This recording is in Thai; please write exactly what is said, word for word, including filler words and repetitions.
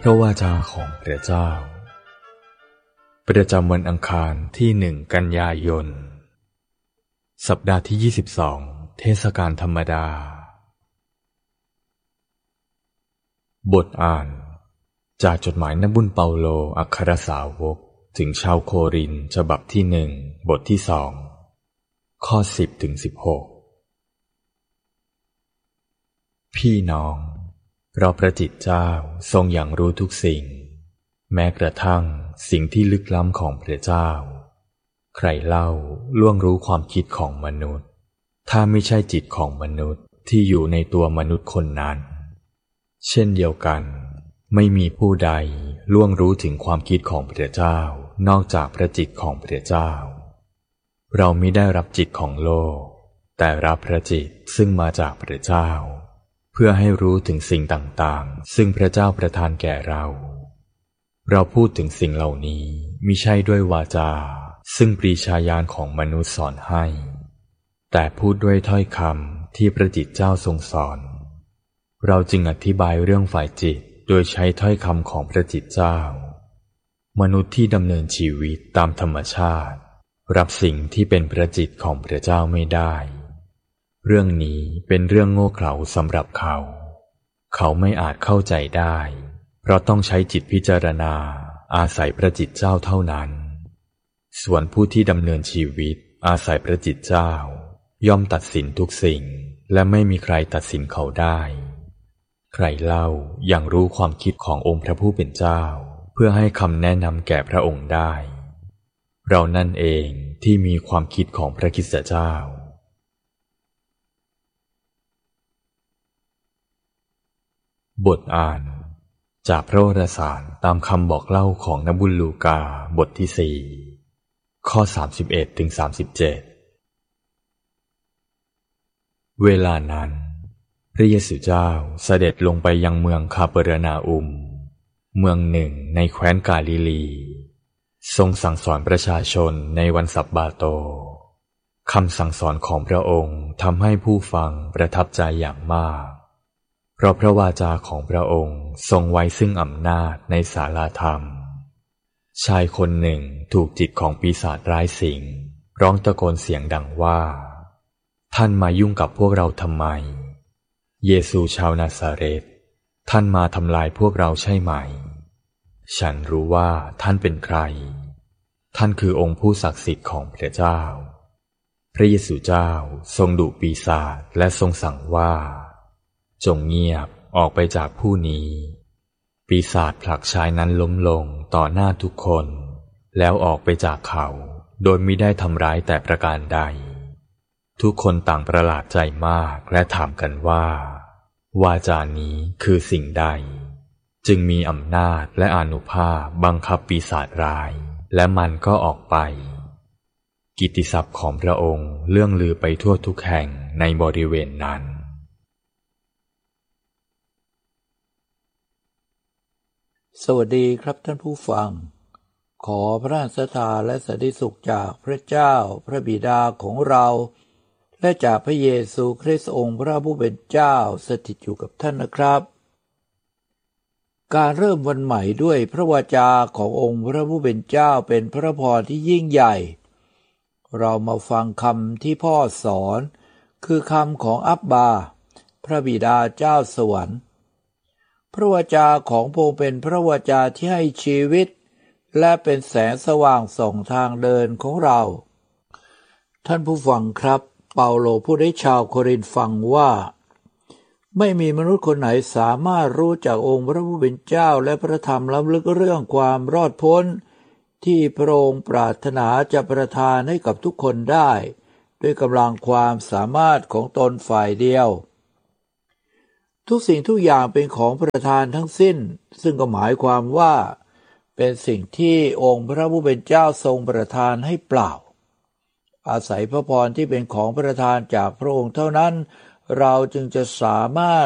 ระวาจาของพระเจ้าประจำวันอังคารที่หนึ่งกันยายนสัปดาห์ที่ยี่สิบสองเทศกาลธรรมดาบทอ่านจากจดหมายนบุญเปาโลอัครสาวกถึงชาวโครินธ์ฉบับที่หนึ่งบทที่สองข้อสิบถึงสิบหกพี่น้องเราพระจิตเจ้าทรงอย่างรู้ทุกสิ่งแม้กระทั่งสิ่งที่ลึกล้ำของพระเจ้าใครเล่าล่วงรู้ความคิดของมนุษย์ถ้าไม่ใช่จิตของมนุษย์ที่อยู่ในตัวมนุษย์คนนั้นเช่นเดียวกันไม่มีผู้ใดล่วงรู้ถึงความคิดของพระเจ้านอกจากพระจิตของพระเจ้าเรามิได้รับจิตของโลกแต่รับพระจิตซึ่งมาจากพระเจ้าเพื่อให้รู้ถึงสิ่งต่างๆซึ่งพระเจ้าประทานแก่เราเราพูดถึงสิ่งเหล่านี้มิใช่ด้วยวาจาซึ่งปรีชาญาณของมนุษย์สอนให้แต่พูดด้วยถ้อยคำที่พระจิตเจ้าทรงสอนเราจึงอธิบายเรื่องฝ่ายจิตโดยใช้ถ้อยคำของพระจิตเจ้ามนุษย์ที่ดำเนินชีวิตตามธรรมชาติรับสิ่งที่เป็นพระจิตของพระเจ้าไม่ได้เรื่องนี้เป็นเรื่องโง่เขลาสำหรับเขาเขาไม่อาจเข้าใจได้เพราะต้องใช้จิตพิจารณาอาศัยพระจิตเจ้าเท่านั้นส่วนผู้ที่ดำเนินชีวิตอาศัยพระจิตเจ้าย่อมตัดสินทุกสิ่งและไม่มีใครตัดสินเขาได้ใครเล่ายังรู้ความคิดขององค์พระผู้เป็นเจ้าเพื่อให้คำแนะนำแก่พระองค์ได้เรานั่นเองที่มีความคิดของพระคริสตเจ้าบทอ่านจากพระวรสารตามคำบอกเล่าของนบุญลูกาบทที่สี่ข้อสามสิบเอ็ดถึงสามสิบเจ็ดเวลานั้นพระเยซูเจ้าเสด็จลงไปยังเมืองคาเปอร์นาอุมเมืองหนึ่งในแคว้นกาลิลีทรงสั่งสอนประชาชนในวันสับบาโตคำสั่งสอนของพระองค์ทำให้ผู้ฟังประทับใจอย่างมากเพราะพระวาจาของพระองค์ทรงไว้ซึ่งอำนาจในศาลาธรรมชายคนหนึ่งถูกจิตของปีศาจร้ายสิงร้องตะโกนเสียงดังว่าท่านมายุ่งกับพวกเราทำไมเยซูชาวนาซาเรตท่านมาทำลายพวกเราใช่ไหมฉันรู้ว่าท่านเป็นใครท่านคือองค์ผู้ศักดิ์สิทธิ์ของพระเจ้าพระเยซูเจ้าทรงดุปีศาจและทรงสั่งว่าจงเงียบออกไปจากผู้นี้ปีศาจผลักชายนั้นล้มลงต่อหน้าทุกคนแล้วออกไปจากเขาโดยมิได้ทำร้ายแต่ประการใดทุกคนต่างประหลาดใจมากและถามกันว่าวาจานี้คือสิ่งใดจึงมีอำนาจและอานุภาพบังคับปีศาจร้ายและมันก็ออกไปกิตติศัพท์ของพระองค์เลื่องลือไปทั่วทุกแห่งในบริเวณนั้นสวัสดีครับท่านผู้ฟังขอพระราชทานและสันติสุขจากพระเจ้าพระบิดาของเราและจากพระเยซูคริสต์องค์พระผู้เป็นเจ้าสถิตอยู่กับท่านนะครับการเริ่มวันใหม่ด้วยพระวจาขององค์พระผู้เป็นเจ้าเป็นพระพรที่ยิ่งใหญ่เรามาฟังคำที่พ่อสอนคือคำของอับบาพระบิดาเจ้าสวรรค์พระวจาของพระองค์เป็นพระวจาที่ให้ชีวิตและเป็นแสงสว่างส่องทางเดินของเราท่านผู้ฟังครับเปาโลพูดให้ชาวโครินธ์ฟังว่าไม่มีมนุษย์คนไหนสามารถรู้จักองค์พระผู้เป็นเจ้าและพระธรรมล้ำลึกเรื่องความรอดพ้นที่พระองค์ปรารถนาจะประทานให้กับทุกคนได้ด้วยกำลังความสามารถของตนฝ่ายเดียวทุกสิ่งทุกอย่างเป็นของประทานทั้งสิ้นซึ่งก็หมายความว่าเป็นสิ่งที่องค์พระผู้เป็นเจ้าทรงประทานให้เปล่าอาศัยพระพรที่เป็นของประทานจากพระองค์เท่านั้นเราจึงจะสามารถ